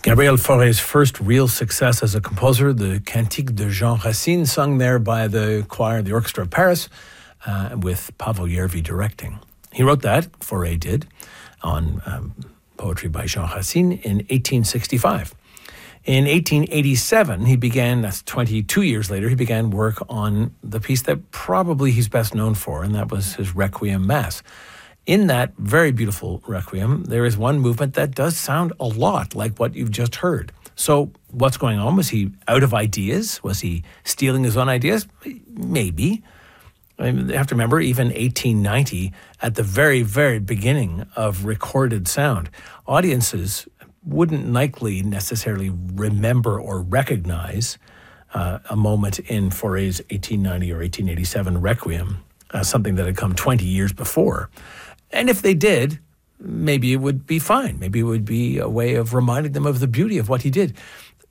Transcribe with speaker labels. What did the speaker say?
Speaker 1: Gabriel Fauré's first real success as a composer, the Cantique de Jean Racine, sung there by the choir, the Orchestra of Paris, with Pavel Järvi directing. He wrote that, Fauré did, on poetry by Jean Racine in 1865. In 1887, he began, that's 22 years later, he began work on the piece that probably he's best known for, and that was his Requiem Mass. In that very beautiful Requiem, there is one movement that does sound a lot like what you've just heard. So what's going on? Was he out of ideas? Was he stealing his own ideas? Maybe. I mean, you have to remember, even 1890, at the very, very beginning of recorded sound, audiences wouldn't likely necessarily remember or recognize a moment in Fauré's 1890 or 1887 Requiem, something that had come 20 years before. And if they did, maybe it would be fine. Maybe it would be a way of reminding them of the beauty of what he did.